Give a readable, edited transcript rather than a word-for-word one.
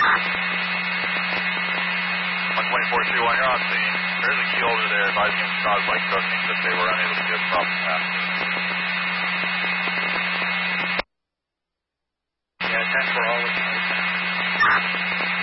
124.2, while you're on scene, there's a key over there advising it was caused by cooking that they were unable to get from that. Yeah, 10 for all of them.